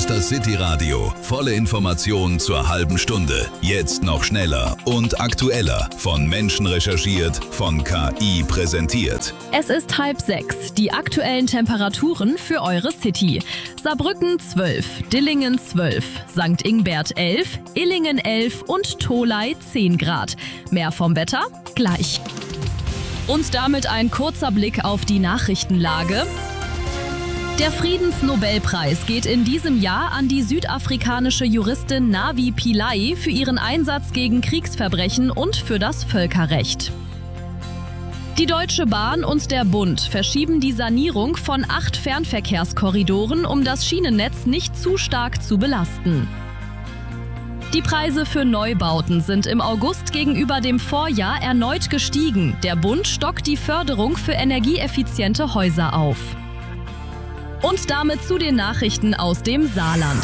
ist das City Radio. Volle Informationen zur halben Stunde. Jetzt noch schneller und aktueller. Von Menschen recherchiert, von KI präsentiert. Es ist 5:30. Die aktuellen Temperaturen für eure City. Saarbrücken 12, Dillingen 12, St. Ingbert 11, Illingen 11 und Tholey 10 Grad. Mehr vom Wetter gleich. Und damit ein kurzer Blick auf die Nachrichtenlage. Der Friedensnobelpreis geht in diesem Jahr an die südafrikanische Juristin Navi Pillay für ihren Einsatz gegen Kriegsverbrechen und für das Völkerrecht. Die Deutsche Bahn und der Bund verschieben die Sanierung von 8 Fernverkehrskorridoren, um das Schienennetz nicht zu stark zu belasten. Die Preise für Neubauten sind im August gegenüber dem Vorjahr erneut gestiegen. Der Bund stockt die Förderung für energieeffiziente Häuser auf. Und damit zu den Nachrichten aus dem Saarland.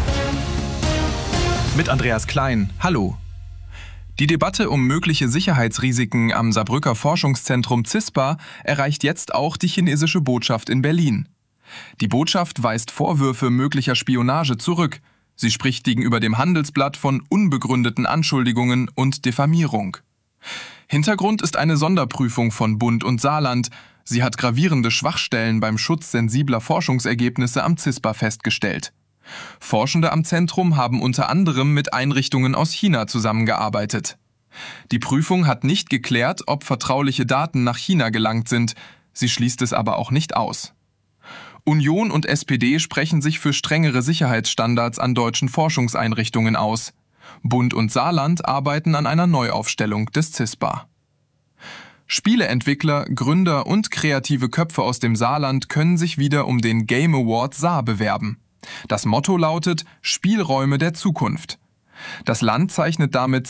Mit Andreas Klein. Hallo. Die Debatte um mögliche Sicherheitsrisiken am Saarbrücker Forschungszentrum CISPA erreicht jetzt auch die chinesische Botschaft in Berlin. Die Botschaft weist Vorwürfe möglicher Spionage zurück. Sie spricht gegenüber dem Handelsblatt von unbegründeten Anschuldigungen und Diffamierung. Hintergrund ist eine Sonderprüfung von Bund und Saarland. Sie hat gravierende Schwachstellen beim Schutz sensibler Forschungsergebnisse am CISPA festgestellt. Forschende am Zentrum haben unter anderem mit Einrichtungen aus China zusammengearbeitet. Die Prüfung hat nicht geklärt, ob vertrauliche Daten nach China gelangt sind. Sie schließt es aber auch nicht aus. Union und SPD sprechen sich für strengere Sicherheitsstandards an deutschen Forschungseinrichtungen aus. Bund und Saarland arbeiten an einer Neuaufstellung des CISPA. Spieleentwickler, Gründer und kreative Köpfe aus dem Saarland können sich wieder um den Game Award Saar bewerben. Das Motto lautet Spielräume der Zukunft. Das Land zeichnet damit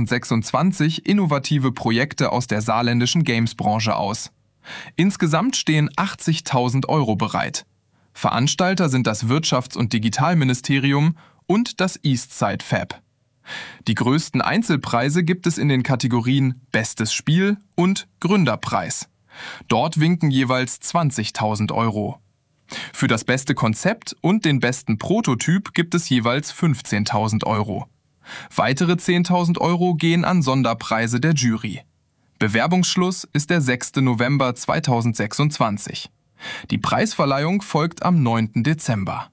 2026 innovative Projekte aus der saarländischen Games-Branche aus. Insgesamt stehen 80.000 € bereit. Veranstalter sind das Wirtschafts- und Digitalministerium und das Eastside Fab. Die größten Einzelpreise gibt es in den Kategorien Bestes Spiel und Gründerpreis. Dort winken jeweils 20.000 €. Für das beste Konzept und den besten Prototyp gibt es jeweils 15.000 €. Weitere 10.000 € gehen an Sonderpreise der Jury. Bewerbungsschluss ist der 6. November 2026. Die Preisverleihung folgt am 9. Dezember.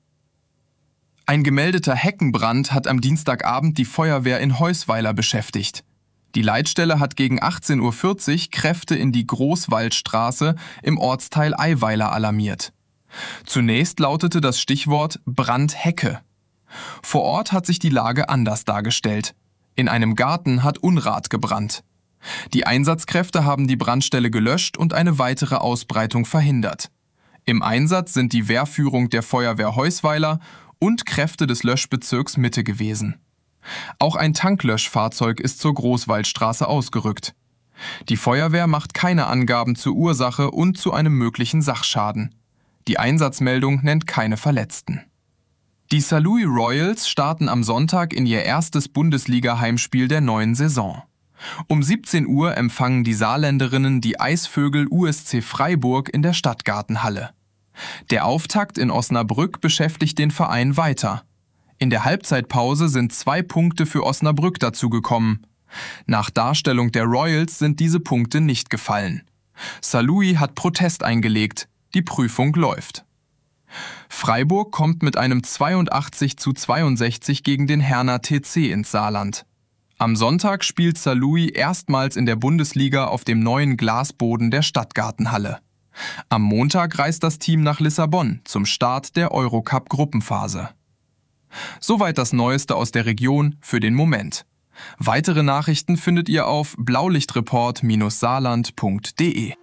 Ein gemeldeter Heckenbrand hat am Dienstagabend die Feuerwehr in Heusweiler beschäftigt. Die Leitstelle hat gegen 18:40 Uhr Kräfte in die Großwaldstraße im Ortsteil Eiweiler alarmiert. Zunächst lautete das Stichwort Brandhecke. Vor Ort hat sich die Lage anders dargestellt. In einem Garten hat Unrat gebrannt. Die Einsatzkräfte haben die Brandstelle gelöscht und eine weitere Ausbreitung verhindert. Im Einsatz sind die Wehrführung der Feuerwehr Heusweiler und Kräfte des Löschbezirks Mitte gewesen. Auch ein Tanklöschfahrzeug ist zur Großwaldstraße ausgerückt. Die Feuerwehr macht keine Angaben zur Ursache und zu einem möglichen Sachschaden. Die Einsatzmeldung nennt keine Verletzten. Die Saarlouis Royals starten am Sonntag in ihr erstes Bundesliga-Heimspiel der neuen Saison. Um 17 Uhr empfangen die Saarländerinnen die Eisvögel USC Freiburg in der Stadtgartenhalle. Der Auftakt in Osnabrück beschäftigt den Verein weiter. In der Halbzeitpause sind 2 Punkte für Osnabrück dazugekommen. Nach Darstellung der Royals sind diese Punkte nicht gefallen. Saarlouis hat Protest eingelegt. Die Prüfung läuft. Freiburg kommt mit einem 82:62 gegen den Herner TC ins Saarland. Am Sonntag spielt Saarlouis erstmals in der Bundesliga auf dem neuen Glasboden der Stadtgartenhalle. Am Montag reist das Team nach Lissabon zum Start der Eurocup-Gruppenphase. Soweit das Neueste aus der Region für den Moment. Weitere Nachrichten findet ihr auf blaulichtreport-saarland.de.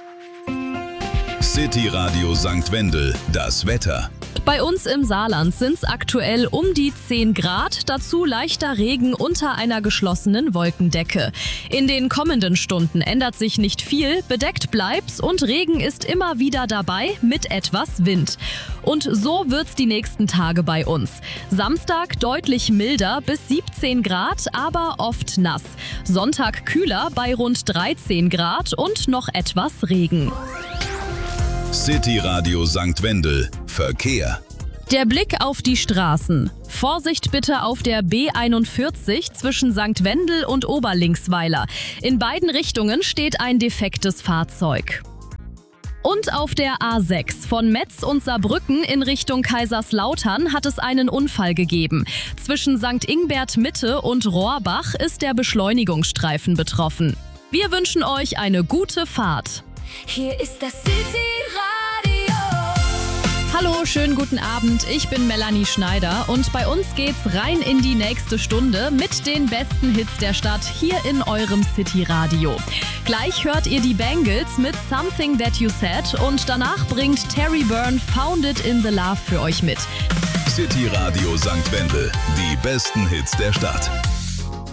City Radio St. Wendel, das Wetter. Bei uns im Saarland sind es aktuell um die 10 Grad, dazu leichter Regen unter einer geschlossenen Wolkendecke. In den kommenden Stunden ändert sich nicht viel, bedeckt bleibt's und Regen ist immer wieder dabei mit etwas Wind. Und so wird's die nächsten Tage bei uns. Samstag deutlich milder bis 17 Grad, aber oft nass. Sonntag kühler bei rund 13 Grad und noch etwas Regen. City Radio St. Wendel. Verkehr. Der Blick auf die Straßen. Vorsicht bitte auf der B41 zwischen St. Wendel und Oberlinksweiler. In beiden Richtungen steht ein defektes Fahrzeug. Und auf der A6 von Metz und Saarbrücken in Richtung Kaiserslautern hat es einen Unfall gegeben. Zwischen St. Ingbert Mitte und Rohrbach ist der Beschleunigungsstreifen betroffen. Wir wünschen euch eine gute Fahrt. Hier ist das City-Radio. Hallo, schönen guten Abend. Ich bin Melanie Schneider und bei uns geht's rein in die nächste Stunde mit den besten Hits der Stadt hier in eurem City-Radio. Gleich hört ihr die Bangles mit Something That You Said und danach bringt Terry Byrne Founded in the Love für euch mit. City Radio St. Wendel, die besten Hits der Stadt.